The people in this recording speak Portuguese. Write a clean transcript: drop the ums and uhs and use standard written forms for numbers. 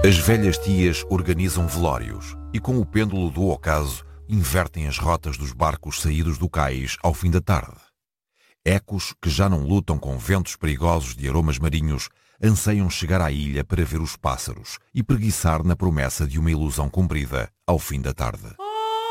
As velhas tias organizam velórios e, com o pêndulo do ocaso, invertem as rotas dos barcos saídos do cais ao fim da tarde. Ecos que já não lutam com ventos perigosos de aromas marinhos anseiam chegar à ilha para ver os pássaros e preguiçar na promessa de uma ilusão cumprida ao fim da tarde.